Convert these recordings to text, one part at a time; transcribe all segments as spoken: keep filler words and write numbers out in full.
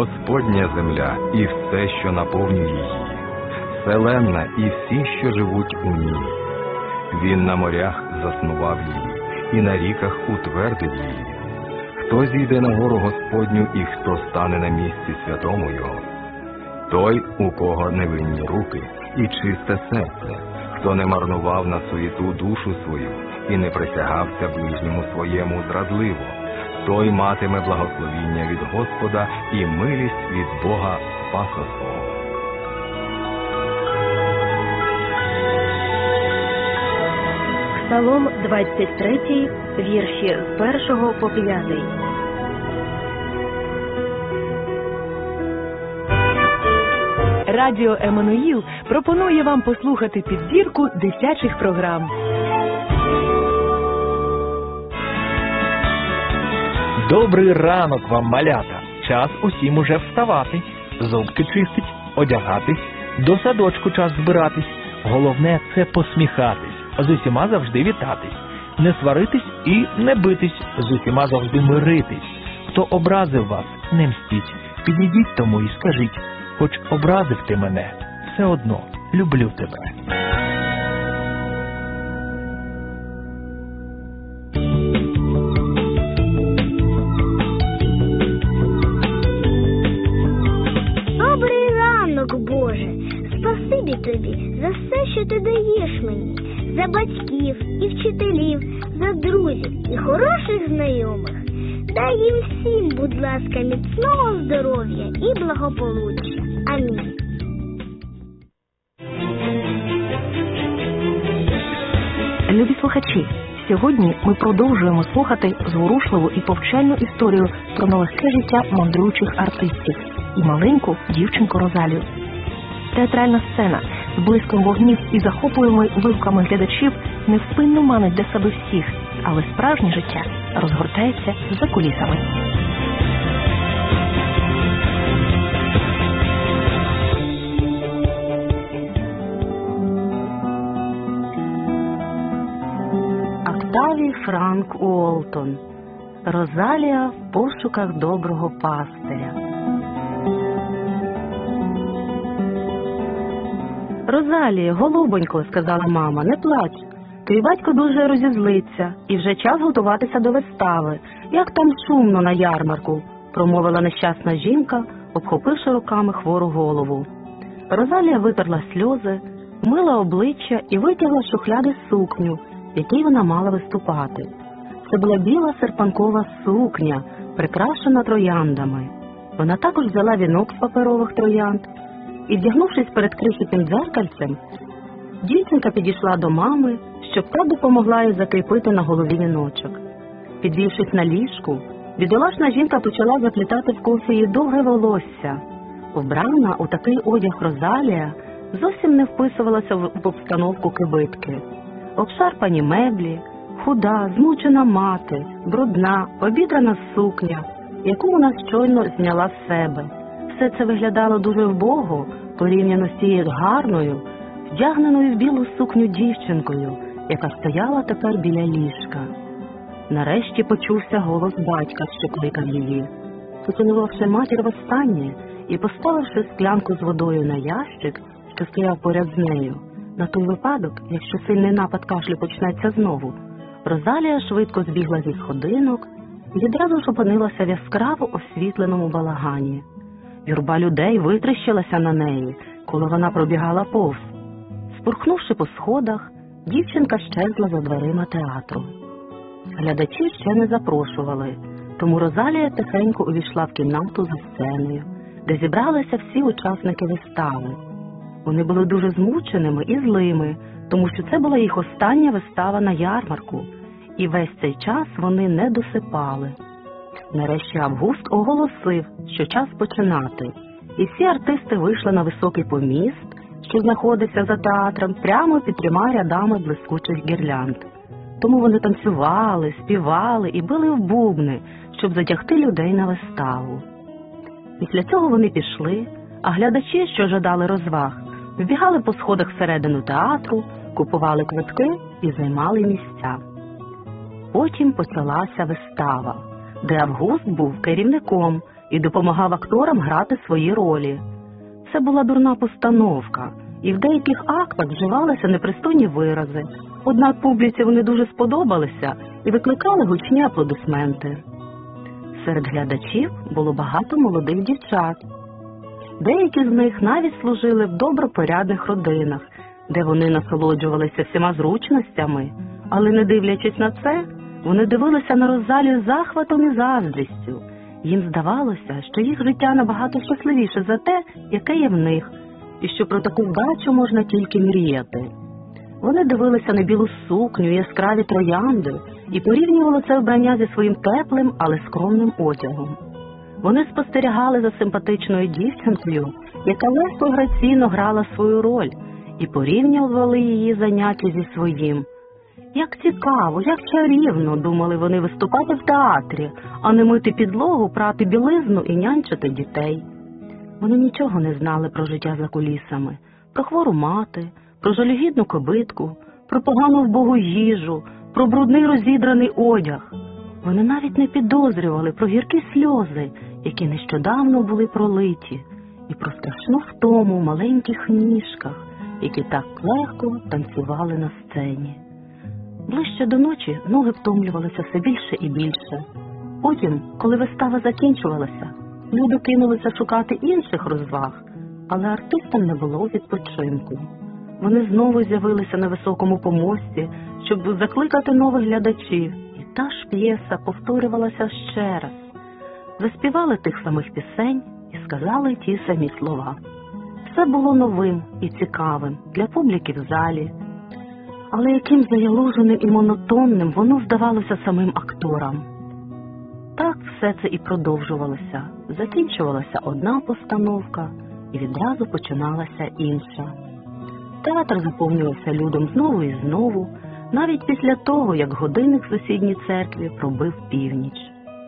Господня земля і все, що наповнює її, вселенна і всі, що живуть у ній. Він на морях заснував її, і на ріках утвердив її. Хто зійде на гору Господню і хто стане на місці святому Його? Той, у кого невинні руки і чисте серце, хто не марнував на суєту душу свою і не присягався ближньому своєму зрадливо, той матиме благословіння від Господа і милість від Бога Спаса свого. Псалом двадцять третій, вірші з першого по п'ятий. Радіо Еммануїл пропонує вам послухати підбірку дитячих програм. Добрий ранок вам, малята! Час усім уже вставати, зубки чистить, одягатись, до садочку час збиратись. Головне – це посміхатись, з усіма завжди вітатись, не сваритись і не битись, з усіма завжди миритись. Хто образив вас, не мстіть, підійдіть тому і скажіть: хоч образив ти мене, все одно люблю тебе. Добрий ранок, Боже! Спасибі Тобі за все, що Ти даєш мені, за батьків і вчителів, за друзів і хороших знайомих. Дай їм всім, будь ласка, міцного здоров'я і благополуччя. Амінь. Любі слухачі, сьогодні ми продовжуємо слухати зворушливу і повчальну історію про нелегке життя мандруючих артистів і маленьку дівчинку Розалію. Театральна сцена з блиском вогнів і захопливими вигуками глядачів невпинно манить до себе всіх, але справжнє життя розгортається за кулісами. Октавій Франк Уолтон. Розалія в пошуках доброго пастиря. «Розалія, голубонько», – сказала мама, – «не плач. Твій батько дуже розізлиться, і вже час готуватися до вистави. Як там шумно на ярмарку», – промовила нещасна жінка, обхопивши руками хвору голову. Розалія витерла сльози, мила обличчя і витягла з шухляди сукню, в якій вона мала виступати. Це була біла серпанкова сукня, прикрашена трояндами. Вона також взяла вінок з паперових троянд і, вдягнувшись перед крихітним дзеркальцем, дівчинка підійшла до мами, щоб та допомогла їй закріпити на голові віночок. Підвівшись на ліжку, бідолашна жінка почала заплітати в коси її довге волосся. Вбрана у такий одяг Розалія зовсім не вписувалася в обстановку кибитки. Обшарпані меблі, худа, змучена мати, брудна, обідрана сукня, яку вона щойно зняла з себе. Все це виглядало дуже вбого порівняно з цією гарною, вдягненою в білу сукню дівчинкою, яка стояла тепер біля ліжка. Нарешті почувся голос батька, що кликав її. Поцілувавши матір востаннє і поставивши склянку з водою на ящик, що стояв поряд з нею, на той випадок, якщо сильний напад кашлю почнеться знову, Розалія швидко збігла зі сходинок і відразу ж опинилася в яскраво освітленому балагані. Юрба людей витріщилася на неї, коли вона пробігала повз. Спорхнувши по сходах, дівчинка щезла за дверима театру. Глядачі ще не запрошували, тому Розалія тихенько увійшла в кімнату за сценою, де зібралися всі учасники вистави. Вони були дуже змученими і злими, тому що це була їх остання вистава на ярмарку, і весь цей час вони не досипали. Нарешті Август оголосив, що час починати, і всі артисти вийшли на високий поміст, що знаходиться за театром, прямо під трьома рядами блискучих гірлянд. Тому вони танцювали, співали і били в бубни, щоб затягти людей на виставу. Після цього вони пішли, а глядачі, що жадали розваг, вбігали по сходах всередину театру, купували квитки і займали місця. Потім почалася вистава, де Август був керівником і допомагав акторам грати свої ролі. Це була дурна постановка, і в деяких актах вживалися непристойні вирази, однак публіці вони дуже сподобалися і викликали гучні аплодисменти. Серед глядачів було багато молодих дівчат. Деякі з них навіть служили в добропорядних родинах, де вони насолоджувалися всіма зручностями, але не дивлячись на це, вони дивилися на Розалію з захватом і заздрістю. Їм здавалося, що їх життя набагато щасливіше за те, яке є в них, і що про таку вдачу можна тільки мріяти. Вони дивилися на білу сукню, яскраві троянди і порівнювали це вбрання зі своїм теплим, але скромним одягом. Вони спостерігали за симпатичною дівчинкою, яка легко і граційно грала свою роль, і порівнювали її заняття зі своїм. Як цікаво, як чарівно, думали вони, виступати в театрі, а не мити підлогу, прати білизну і нянчити дітей. Вони нічого не знали про життя за кулісами, про хвору мати, про жалюгідну кобитку, про погану вбогу їжу, про брудний розідраний одяг. Вони навіть не підозрювали про гіркі сльози, які нещодавно були пролиті, і про страшну втому в маленьких ніжках, які так легко танцювали на сцені. Ближче до ночі ноги втомлювалися все більше і більше. Потім, коли вистава закінчувалася, люди кинулися шукати інших розваг, але артистам не було відпочинку. Вони знову з'явилися на високому помості, щоб закликати нових глядачів, і та ж п'єса повторювалася ще раз. Заспівали тих самих пісень і сказали ті самі слова. Все було новим і цікавим для публіки в залі, але яким заяложеним і монотонним воно здавалося самим акторам. Так все це і продовжувалося. Закінчувалася одна постановка, і відразу починалася інша. Театр заповнювався людом знову і знову, навіть після того, як годинник в сусідній церкві пробив північ.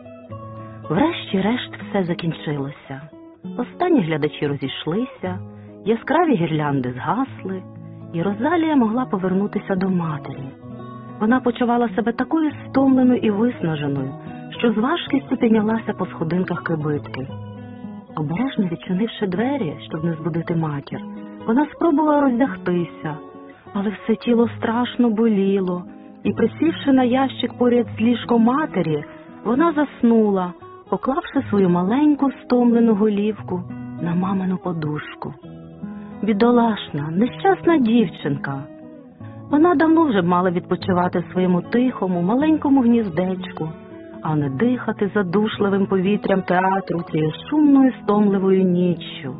Врешті-решт все закінчилося. Останні глядачі розійшлися, яскраві гірлянди згасли, і Розалія могла повернутися до матері. Вона почувала себе такою стомленою і виснаженою, що з важкістю піднялася по сходинках кибитки. Обережно відчинивши двері, щоб не збудити матір, вона спробувала роздягтися, але все тіло страшно боліло, і, присівши на ящик поряд з ліжком матері, вона заснула, поклавши свою маленьку стомлену голівку на мамину подушку. Бідолашна, нещасна дівчинка. Вона давно вже мала відпочивати в своєму тихому, маленькому гніздечку, а не дихати задушливим повітрям театру цією шумною, стомливою ніччю.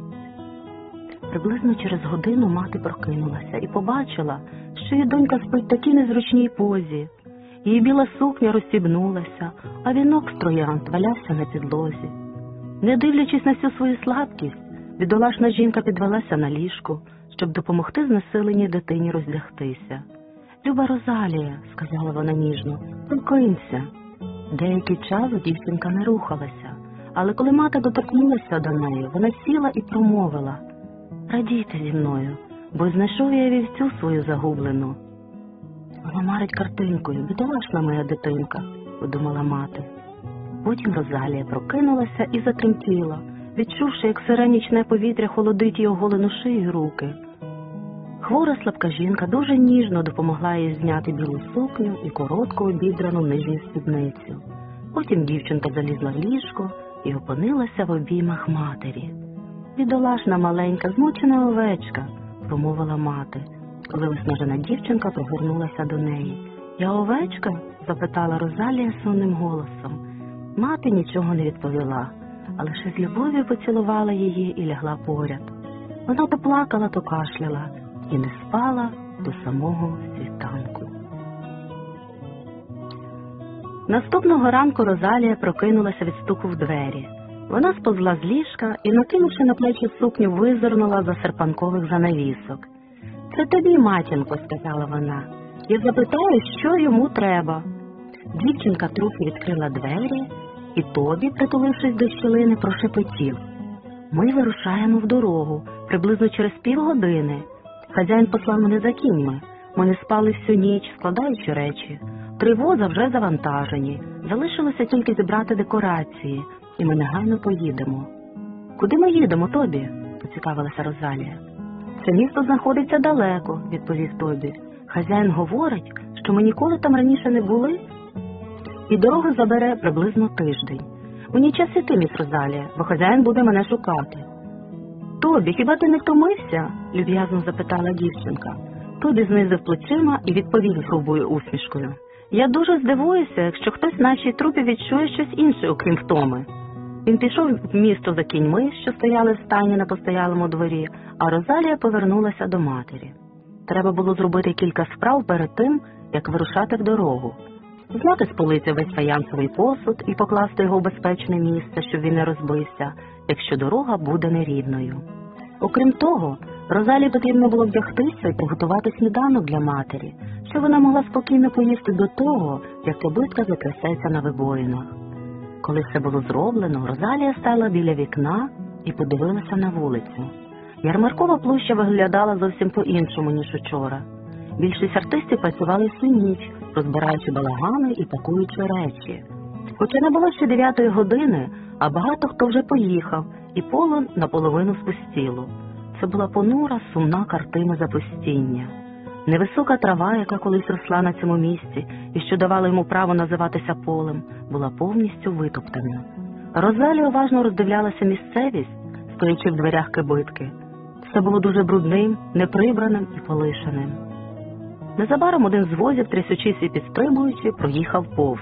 Приблизно через годину мати прокинулася і побачила, що її донька спить в такій незручній позі. Її біла сукня розстібнулася, а вінок з троянд валявся на підлозі. Не дивлячись на всю свою слабкість, бідолашна жінка підвелася на ліжку, щоб допомогти знесиленій дитині роздягтися. «Люба Розалія», – сказала вона ніжно, – «прокинься». Деякий час дівчинка не рухалася, але коли мати доторкнулася до неї, вона сіла і промовила: «Радійте зі мною, бо знайшов я вівцю свою загублену». «Вона марить картинкою, бідолашна моя дитинка», – подумала мати. Потім Розалія прокинулася і затремтіла, відчувши, як сире нічне повітря холодить її оголену шию й руки. Хвора слабка жінка дуже ніжно допомогла їй зняти білу сукню і коротку обідрану нижню спідницю. Потім дівчинка залізла в ліжко і опинилася в обіймах матері. «Бідолашна маленька, змучена овечка», – промовила мати, коли виснажена дівчинка пригорнулася до неї. «Я овечка?» – запитала Розалія сонним голосом. Мати нічого не відповіла, а лише з любов'ю поцілувала її і лягла поряд. Вона то плакала, то кашляла і не спала до самого світанку. Наступного ранку Розалія прокинулася від стуку в двері. Вона сповзла з ліжка і, накинувши на плечі сукню, визирнула за серпанкових занавісок. «Це тобі, матінко», – сказала вона. «Я запитаю, що йому треба». Дівчинка трохи відкрила двері, і Тобі, притулившись до щілини, прошепотів: «Ми вирушаємо в дорогу, приблизно через півгодини. Хазяїн послав мене за кіньми. Ми не спали всю ніч, складаючи речі. Три воза вже завантажені. Залишилося тільки зібрати декорації, і ми негайно поїдемо». «Куди ми їдемо, Тобі?» – поцікавилася Розалія. «Це місто знаходиться далеко», – відповів Тобі. «Хазяїн говорить, що ми ніколи там раніше не були, і дорога забере приблизно тиждень. Мені час іти, міс Розалія, бо хазяїн буде мене шукати». «Тобі, хіба ти не втомився?» – люб'язно запитала дівчинка. Тобі знизив плечима і відповів грубою усмішкою. «Я дуже здивуюся, якщо хтось в нашій трупі відчує щось інше, окрім втоми». Він пішов в місто за кіньми, що стояли в стайні на постоялому дворі, а Розалія повернулася до матері. Треба було зробити кілька справ перед тим, як вирушати в дорогу. Зняти з полиці весь фаянсовий посуд і покласти його в безпечне місце, щоб він не розбився, якщо дорога буде нерівною. Окрім того, Розалії потрібно було вдягтися і приготувати сніданок для матері, щоб вона могла спокійно поїсти до того, як кибитка затрясеться на вибоїнах. Коли все було зроблено, Розалія стала біля вікна і подивилася на вулицю. Ярмаркова площа виглядала зовсім по-іншому, ніж учора. Більшість артистів працювали всю ніч, розбираючи балагани і пакуючи речі. Хоча не було ще дев'ятої години, а багато хто вже поїхав, і поле наполовину спустіло. Це була понура, сумна картина запустіння. Невисока трава, яка колись росла на цьому місці і що давала йому право називатися полем, була повністю витоптана. Розалія уважно роздивлялася місцевість, стоячи в дверях кибитки. Все було дуже брудним, неприбраним і полишеним. Незабаром один з возів, трясучись і підстрибуючи, проїхав повз.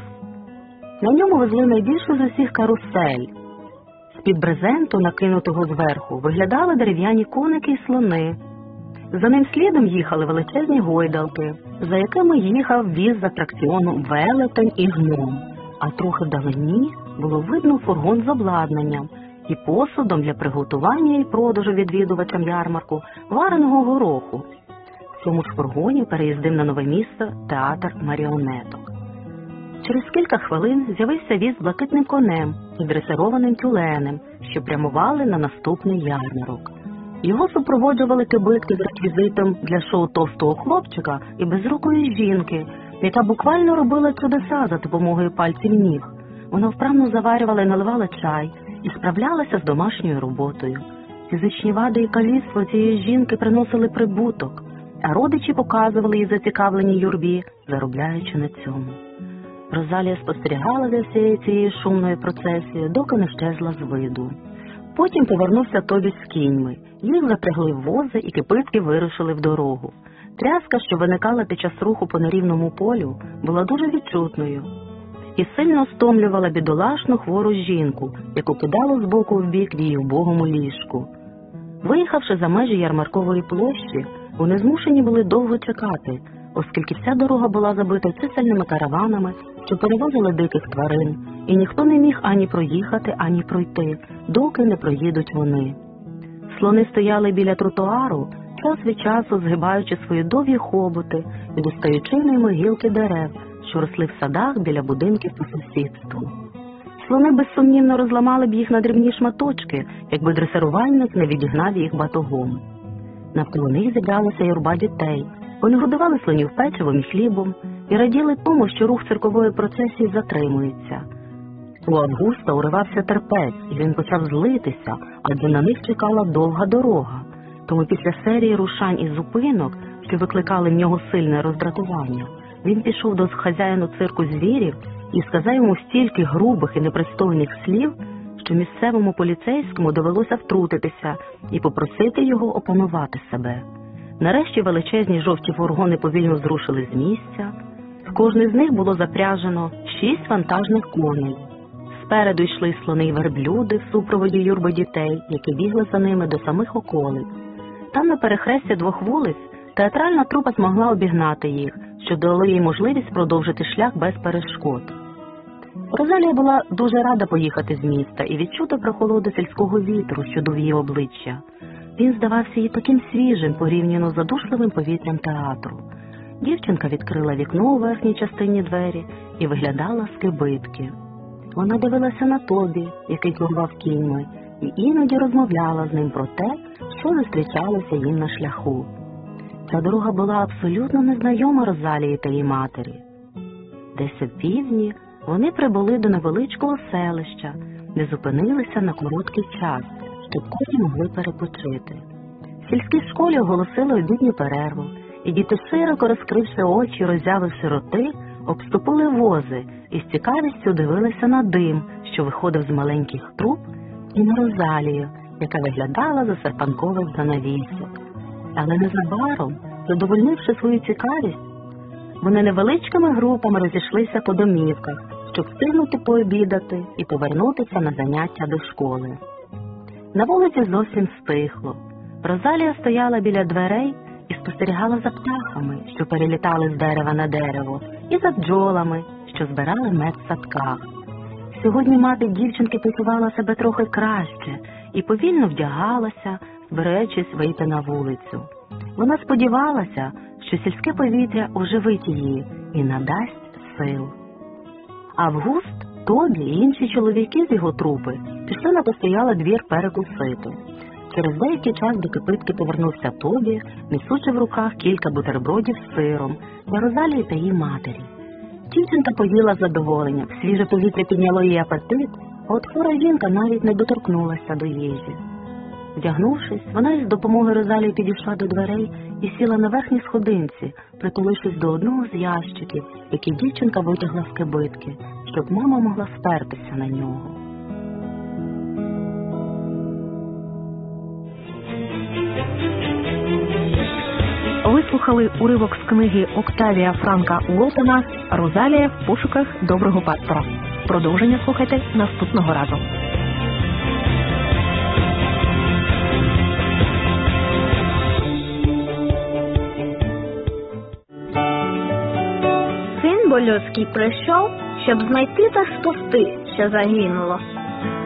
На ньому везли найбільшу з усіх карусель. З-під брезенту, накинутого зверху, виглядали дерев'яні коники і слони. За ним слідом їхали величезні гойдалки, за якими їхав віз з атракціону велетень і гном. А трохи вдалині було видно фургон з обладнанням і посудом для приготування і продажу відвідувачам ярмарку вареного гороху. В цьому ж фургоні переїздив на нове місце театр маріонеток. Через кілька хвилин з'явився віз з блакитним конем і дресированим тюленем, що прямували на наступний ярмарок. Його супроводжували кибитки з реквізитом для шоу товстого хлопчика і безрукої жінки, яка буквально робила чудеса за допомогою пальців ніг. Вона вправно заварювала і наливала чай і справлялася з домашньою роботою. Фізичні вади і каліцтво цієї жінки приносили прибуток, а родичі показували їй зацікавлені юрбі, заробляючи на цьому. Розалія спостерігала за всією цією шумною процесією, доки не щезла з виду. Потім повернувся Тобі з кіньми. Їх запрягли в вози і кипитки вирушили в дорогу. Тряска, що виникала під час руху по нерівному полю, була дуже відчутною і сильно стомлювала бідолашну хвору жінку, яку кидало з боку в бік в її убогому ліжку. Виїхавши за межі ярмаркової площі, вони змушені були довго чекати, оскільки вся дорога була забита чисельними караванами, що перевозили диких тварин, і ніхто не міг ані проїхати, ані пройти, доки не проїдуть вони. Слони стояли біля тротуару, час від часу згибаючи свої довгі хоботи і достаючи ними гілки дерев, що росли в садах біля будинків по сусідству. Слони безсумнівно розламали б їх на дрібні шматочки, якби дресирувальник не відігнав їх батогом. Навколо них зібралася юрба дітей. Вони годували слонів печивом і хлібом і раділи тому, що рух циркової процесії затримується. У Августа уривався терпець, і він почав злитися, адже на них чекала довга дорога. Тому після серії рушань і зупинок, що викликали в нього сильне роздратування, він пішов до хазяїну цирку звірів і сказав йому стільки грубих і непристойних слів, що місцевому поліцейському довелося втрутитися і попросити його опанувати себе. Нарешті величезні жовті фургони повільно зрушили з місця. В кожний з них було запряжено шість вантажних коней. Спереду йшли слони й верблюди в супроводі юрби дітей, які бігли за ними до самих околиць. Там на перехресті двох вулиць театральна трупа змогла обігнати їх, що дало їй можливість продовжити шлях без перешкод. Розалія була дуже рада поїхати з міста і відчути прохолоду сільського вітру, що дув її обличчя. Він здавався їй таким свіжим порівняно з задушливим повітрям театру. Дівчинка відкрила вікно у верхній частині двері і виглядала з кибитки. Вона дивилася на Тобі, який керував кіньми, і іноді розмовляла з ним про те, що зустрічалося їм на шляху. Ця дорога була абсолютно незнайома Розалії та її матері. Десь о півдні вони прибули до невеличкого селища, де зупинилися на короткий час, щоб коні могли перепочити. В сільській школі оголосили обідню перерву, і діти, широко розкривши очі, роззявивши роти, обступили вози і з цікавістю дивилися на дим, що виходив з маленьких труб, і на Розалію, яка виглядала за серпанкових занавісок. Але незабаром, задовольнивши свою цікавість, вони невеличкими групами розійшлися по домівках, щоб встигнути пообідати і повернутися на заняття до школи. На вулиці зовсім стихло. Розалія стояла біля дверей і спостерігала за птахами, що перелітали з дерева на дерево, і за бджолами, що збирали мед в садках. Сьогодні мати дівчинки почувала себе трохи краще і повільно вдягалася, збираючись вийти на вулицю. Вона сподівалася, що сільське повітря оживить її і надасть сил. Август, Тобі і інші чоловіки з його трупи пішли на постоялий двір перекусити. Через деякий час до кипитки повернувся Тобі, несучи в руках кілька бутербродів з сиром для Розалії та її матері. Дівчинка поїла з задоволенням, свіже повітря підняло її апетит, а от хвора жінка навіть не доторкнулася до їжі. Вдягнувшись, вона із допомогою Розалії підійшла до дверей і сіла на верхній сходинці, притулившись до одного з ящиків, який дівчинка витягла з кибитки, щоб мама могла спертися на нього. Ви слухали уривок з книги Октавія Франка Уолтона «Розалія в пошуках доброго пастора». Продовження слухайте наступного разу. Син Бо людський прийшов, щоб знайти та спасти, що загинуло.